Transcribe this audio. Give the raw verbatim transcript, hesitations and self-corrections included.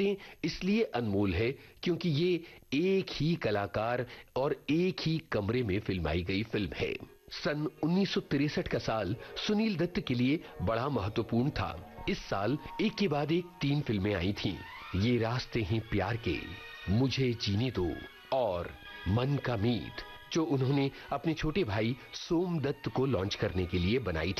यादें इसलिए अनमोल है क्योंकि ये एक ही कलाकार और एक ही कमरे में फिल्माई गई फिल्म है। सन उन्नीस सौ तिरसठ का साल सुनील दत्त के लिए बड़ा महत्वपूर्ण था। इस साल एक के बाद एक तीन फिल्में आई थीं। ये रास्ते हैं प्यार के, मुझे जीने दो और मन का मीत, जो उन्होंने अपने छोटे भाई सोम दत्त को लॉन्च करने के लिए बनाई